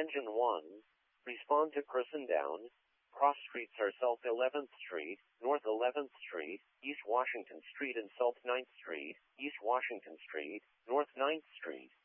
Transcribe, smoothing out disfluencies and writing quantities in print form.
Engine 1. Respond to person down. Cross streets are South 11th Street, North 11th Street, East Washington Street and South 9th Street, East Washington Street, North 9th Street.